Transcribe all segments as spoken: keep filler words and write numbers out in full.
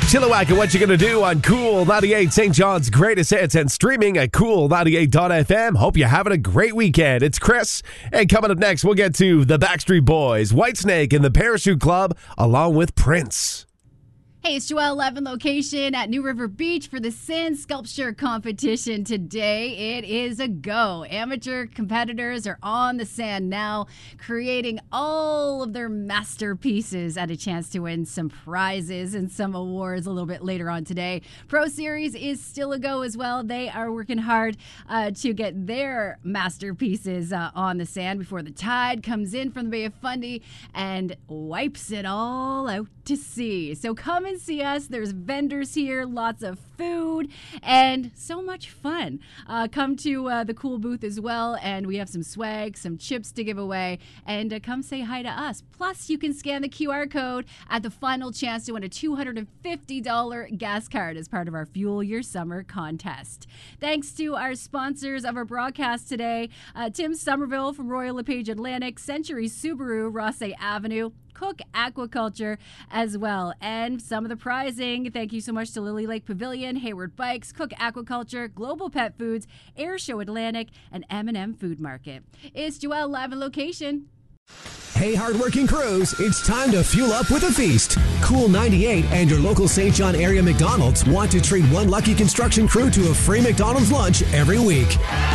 Chilliwack and What You Gonna Do on Cool ninety-eight, Saint John's greatest hits, and streaming at cool ninety-eight dot f m. Hope you're having a great weekend. It's Chris, and coming up next, we'll get to the Backstreet Boys, Whitesnake, and the Parachute Club, along with Prince. Hey, it's Joelle Levin, location at New River Beach for the Sand Sculpture Competition today. It is a go. Amateur competitors are on the sand now, creating all of their masterpieces at a chance to win some prizes and some awards a little bit later on today. Pro Series is still a go as well. They are working hard uh, to get their masterpieces uh, on the sand before the tide comes in from the Bay of Fundy and wipes it all out to sea. So come and see us. There's vendors here, lots of food, and so much fun. Uh, come to uh, the Cool booth as well, and we have some swag, some chips to give away, and uh, come say hi to us. Plus, you can scan the Q R code at the final chance to win a two hundred fifty dollars gas card as part of our Fuel Your Summer contest. Thanks to our sponsors of our broadcast today, uh, Tim Somerville from Royal LePage Atlantic, Century Subaru, Rossay Avenue, Cook Aquaculture as well. And some of the prizing, thank you so much to Lily Lake Pavilion, Hayward Bikes, Cook Aquaculture, Global Pet Foods, Air Show Atlantic, and M and M Food Market. It's Joelle live on location. Hey, hardworking crews, it's time to fuel up with a feast. Cool ninety-eight and your local Saint John area McDonald's want to treat one lucky construction crew to a free McDonald's lunch every week.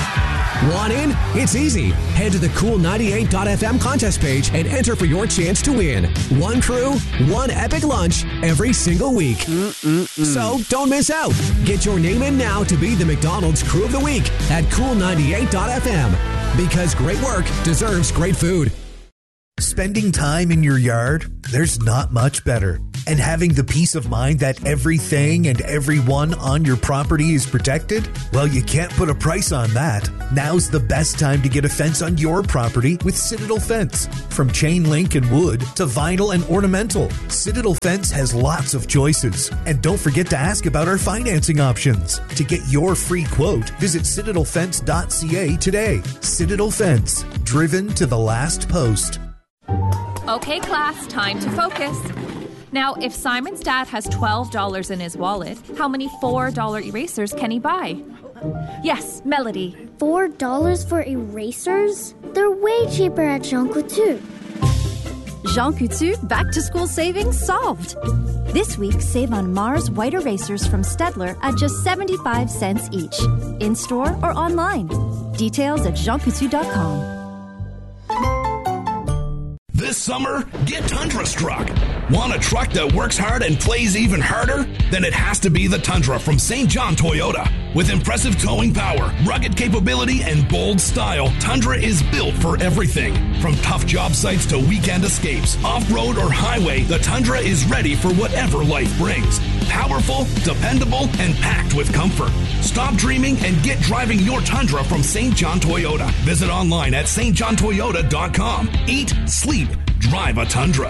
Want in? It's easy. Head to the cool ninety-eight dot f m contest page and enter for your chance to win. One crew, one epic lunch every single week. Mm-mm-mm. So don't miss out. Get your name in now to be the McDonald's Crew of the Week at cool ninety-eight dot f m. Because great work deserves great food. Spending time in your yard, there's not much better. And having the peace of mind that everything and everyone on your property is protected? Well, you can't put a price on that. Now's the best time to get a fence on your property with Citadel Fence. From chain link and wood to vinyl and ornamental, Citadel Fence has lots of choices. And don't forget to ask about our financing options. To get your free quote, visit citadel fence dot c a today. Citadel Fence, driven to the last post. Okay, class, time to focus. Now, if Simon's dad has twelve dollars in his wallet, how many four dollar erasers can he buy? Yes, Melody. four dollars for erasers? They're way cheaper at Jean Coutu. Jean Coutu back-to-school savings solved. This week, save on Mars white erasers from Stedler at just seventy-five cents each. In-store or online. Details at jean coutu dot com. This summer, get Tundra struck. Want a truck that works hard and plays even harder? Then it has to be the Tundra from Saint John Toyota. With impressive towing power, rugged capability, and bold style, Tundra is built for everything. From tough job sites to weekend escapes, off-road or highway, the Tundra is ready for whatever life brings. Powerful, dependable, and packed with comfort. Stop dreaming and get driving your Tundra from Saint John Toyota. Visit online at st john toyota dot com. Eat, sleep, drive a Tundra.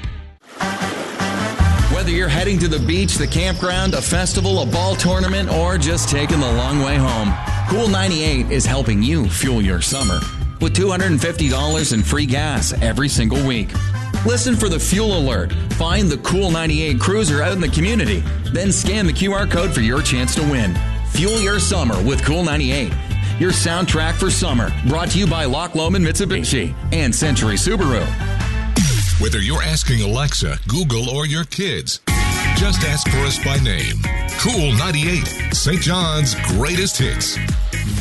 Whether you're heading to the beach, the campground, a festival, a ball tournament, or just taking the long way home, Cool ninety-eight is helping you fuel your summer with two hundred fifty dollars in free gas every single week. Listen for the fuel alert. Find the Cool ninety-eight cruiser out in the community. Then scan the Q R code for your chance to win. Fuel your summer with Cool ninety-eight. Your soundtrack for summer. Brought to you by Loch Lomond Mitsubishi and Century Subaru. Whether you're asking Alexa, Google, or your kids, just ask for us by name. Cool ninety-eight, Saint John's greatest hits.